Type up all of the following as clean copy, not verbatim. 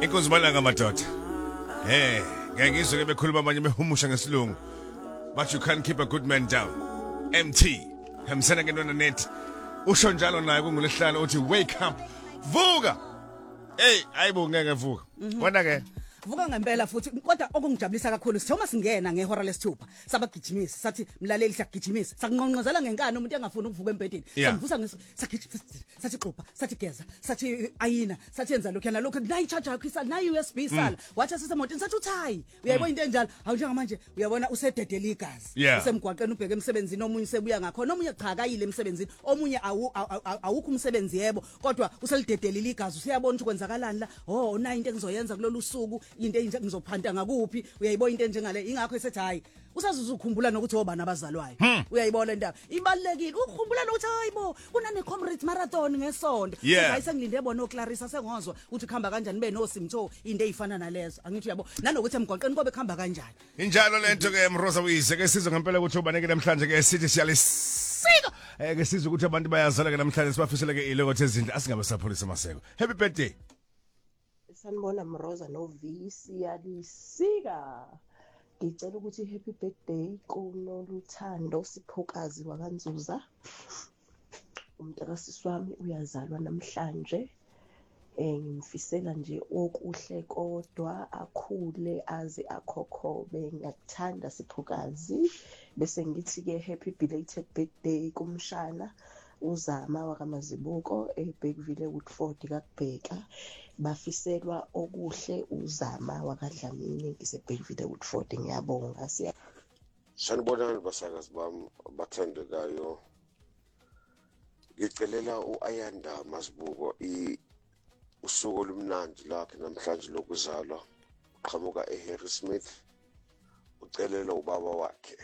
Inkosi balanga madoda. Ngeke ngizwe ke bekhuluma abanye behumusha ngesilungu. But you can't keep a good man down. MT. Hemsena ke nona net. Usho njalo naye kungulihlalo uthi wake up. Vuka. Hey, ayibo ngeke vuka. Wona ke. Vuka ngempela futhi kodwa okungijabulisa kakhulu sithoma singena ngehora lesithupha sabagijimisa sathi mlaleli siyagijimisa sakunqonqozela ngenkani umuntu engafuni ukuvuka empedini samvusa sathi xupha sathi geza sathi ayina sathi yenza lokho yana lokho nayi charger yakho isala nayi USB sala wathi sisemotini sathi uthayi uyayibona into enjalo awunjengamanje uyabona usededela igazi usemgwaqeni ubheke emsebenzini omunye sebuya ngakhona omunye cha kayile emsebenzini omunye awukho umsebenzi yebo kodwa uselidedela igazi usiyabona ukuthi kwenzakalani la nayi into engizoyenza kulolu suku into enje ngizophanda ngakuphi uyayibona into enjengale ingakho esethi hayi usazuza ukukhumbula nokuthi obani abazalwayo uyayibona le ndaba ibalekile ukukhumbula nokuthi hayibo kunane comrades marathon ngesonto hayi sengilinde yebo no Clarissa sengozwa ukuthi khamba kanjani be no Simtho into ezifana nalezo angithi uyabo nanokuthi emgwaqeni kobe khamba kanjani injalo lento ke Mroza Wise ke sizwe ngempela ukuthi ubaneke namhlanje ke sithi siyalisika ke sizwe ukuthi abantu bayazala ke namhlanje sibafisele ke ilokho ezinhle asingabe sapholisa maseko happy birthday. Sanibona Mroza no V siyalisika. Ngicela ukuthi happy birthday kuNoluthando Siphokazi wakanzuza. Umntakasisi wami uyazalwa namhlanje. Ngimfisela nje okuhle kodwa akhule aze akhokhobe ngiyakuthanda Siphokazi. Bese ngithi ke happy belated birthday kumshana uZama wakamazibuko eBergville Woodford kaKubheka. Bafiselwa okuhle uZama wakadlamini ngiseBergville Woodford ngiyabonga siya. Sanibonani basakazi bami bathandekayo. Ngicelela uAyanda Masibuko usuku olumnandi lakhe namhlanje lokuzalwa uqhamuka eHarrismith. Ucelela ubaba wakhe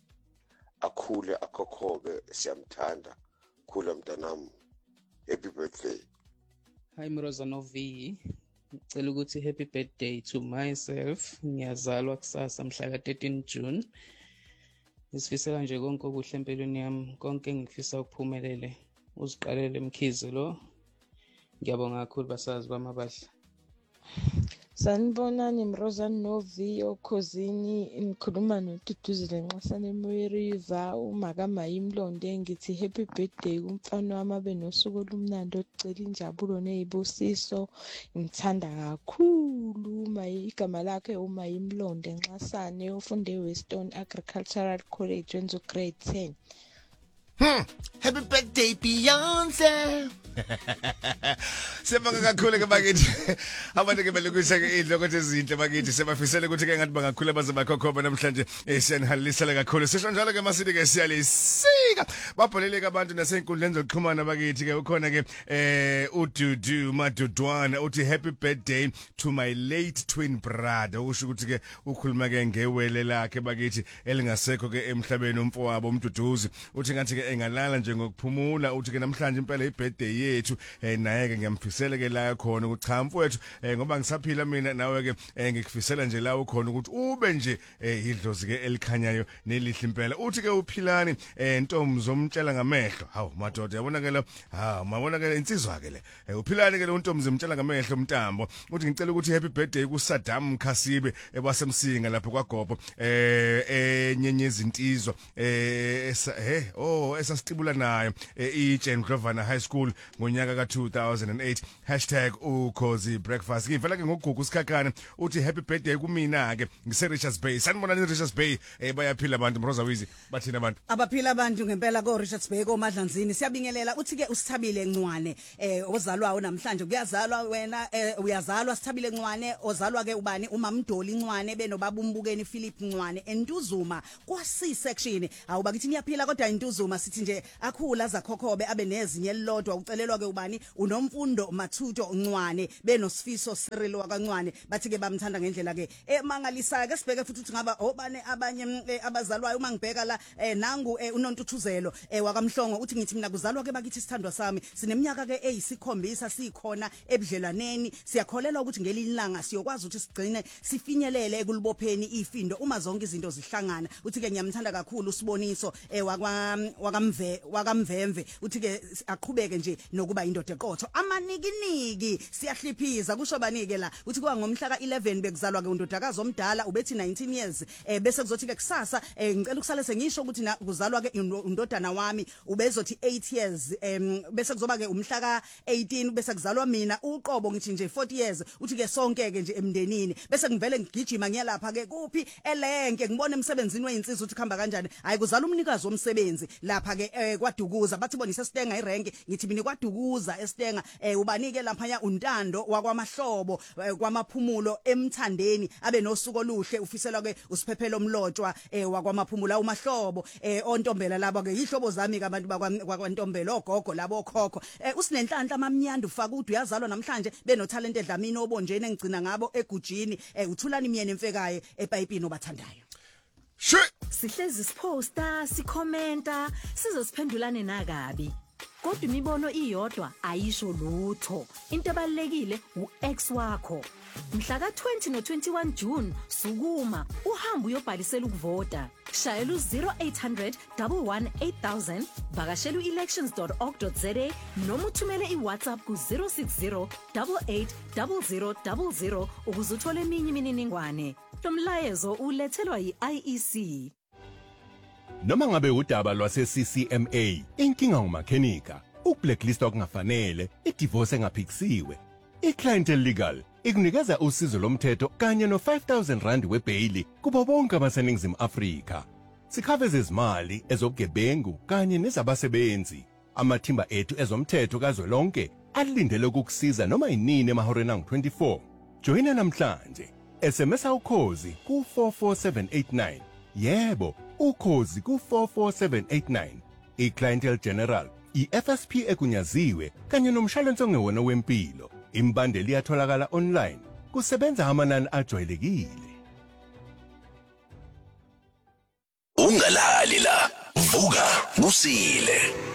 akhule akhokhobe siyamthanda khula mntanami happy birthday. Hi Mroza no V ngicela ukuthi happy birthday to myself ngiyazalwa kusasa mhla ka 13 June ngisifisela nje konke okuhle empilweni yami konke engifisa ukuphumelele uziqalele Mkhize lo ngiyabonga kakhulu basazi bamabahle. Sanibonani Mroza no V okhosini ngikhuluma noDuduzile Nxasane River uMakama Imlonde ngithi happy birthday kumfana wami abe nosuku olumnandi ocela injabulo nezibusiso ngithanda kakhulu igama lakhe uMayimlonde Nxasane ufunde eWestern Agricultural College wenza grade 10. Happy birthday Beyonce. Sebanga kakhulu ke bakithi. Abantu ke belukisa ke indloko ezinhle bakithi sebafisela ukuthi ke ngathi bangakhula baze bakhokhoba namhlanje siyanihalisela kakhulu. Sisho njalo ke masithi ke siyalisika. Babholele ke abantu nasenkundleni zokuxhumana bakithi ke ukhona ke uDudu Madudwana uthi happy birthday to my late twin brother. Usho ukuthi ke ukhuluma ke ngewele lakhe bakithi elingasekho ke emhlabeni umfowabo umduduzi. Uthi ngathi ke engalala nje ngokuphumula uthi ke namhlanje impela ibirthday yethu naye ke ngiyamfisela ke la khona ukuthi cha mfowethu ngoba ngisaphila mina nawe ke ngikufisela nje la ukhona ukuthi ube nje idlozi ke elikhanyayo nelihle impela uthi ke uphilani ntombi zomtshela ngamehlo hawu madoda yabona ke lo mabona ke insizwa ke le uphilani ke lo ntombi zomtshela ngamehlo umntambo uthi ngicela ukuthi happy birthday kuSaddam Khasibe ebasemsinga lapho kwaGobo enyenyeza intizwa esasitibula nayo iJane Glovana High School ngonyaka ka2008 #ukhozi breakfast ngivela ke ngogugu sikhakhana uthi happy birthday kumina ke ngise Richards Bay sanibona ni Richards Bay bayaphila abantu Mroza Wise bathina abantu abaphila abantu ngempela ko Richards Bay ko Madlanzini siyabingelela uthi ke usithabile Ncwane ozalwayo namhlanje kuyazalwa wena uyazalwa Sithabile Ncwane ozalwa ke ubani uMamdoli Ncwane benobaba umbukeni Philip Ncwane entuzuma kwa C section awuba kithi niyaphila kodwa intuzuma sithi nje akhula zakhokhobe abe nezinye elilodwa ucelelwa ke ubani uNomfundo Mathuto Ncwane benosifiso Cyril wakaNcwane bathi ke bamthanda ngendlela ke emangalisayo ke sibheke futhi ukuthi ngaba obane abanye abazalwayo uma ngibheka la nangu uNontuthuzelo wakamhlongo uthi ngithi mina kuzalwa ke bakithi isithandwa sami sineminyaka ke eyisikhombisa sikhona ebudlelaneni siyakholelwa ukuthi ngelilanga siyokwazi ukuthi sigcine sifinyelele ekulibopheni ifindo uma zonke izinto zihlangana uthi ke ngiyamthanda kakhulu usiboniso wakamvemve uthi ke aqhubeke nje nokuba indoda eqotho amanikiniki siyahliphiza kusho banike la uthi kwa ngomhla ka11 bekuzalwa ke undodakazi omdala ubethi 19 years bese kuzothi ke kusasa ngicela ukusale sengisho ukuthi kuzalwa ke undodana wami ubezothi 8 years bese kuzoba ke umhla ka18 bese kuzalwa mina uqobo ngithi nje 40 years uthi ke sonke ke nje emndenini bese ngivele ngigijima ngiyalapha ke kuphi elenke ngibona emsebenzini weinsizwa uthi khamba kanjani hayi kuzala umnikazi womsebenzi lapha ke kwaDukuza bathi bona iseStenga irenke ngithi mina kwaDukuza eStenga ubanike lapha ya untando wakwamahlobo kwamaphumulo emthandeni abe nosuku oluhle ufiselwa ke usiphephelo omlotshwa wakwamaphumulo umahlobo ontombela laba ke ihlobo zami ke abantu bakwantombela ogogo labo okhokho usinenhlanhla amamnyanda ufaka udu yazalwa namhlanje beno talent edlamini obonjene engicina ngabo egujini uthulani myene emfekaye ePayipini obathandayo sihlezi siposta sikhomenta sizosiphendulane nakabi kodwa imibono iyodwa ayisho lutho into ebalekile uX wakho mhla ka20 no21 June sukuma uhamba uyobhalisela ukuvota shayela u0800 118 vakashela uelections.org.za noma uthumele iWhatsApp ku060 880000 ukuze uthole eminye imininingwane lo mlayezo ulethelwa yiIEC. Noma ngabe udaba lwase-CCMA, inkinga ngumakhenika, ukublacklistwa kungafanele, idivorce engaphikisiwe. I-Clientele Legal ikunikeza usizo lomthetho kanye no5,000 webhayili kubo bonke abaseNingizimu Afrika. Sikhave izimali ezobugebengu kanye nezabasebenzi. Amathimba ethu ezomthetho kazwelonke alindele ukukusiza noma yinini emahoreni angu-24. Joyina namhlanje. SMS ukhozi ku44789. Yebo, ukhozi ku44789. I-Clientele General, i-FSP egunyaziwe kanye nomshwalense ongewona wempilo. Imbandeli iyatholakala online. Kusebenza amanani ajwayelekile. Ungalali la. Vuka kusile.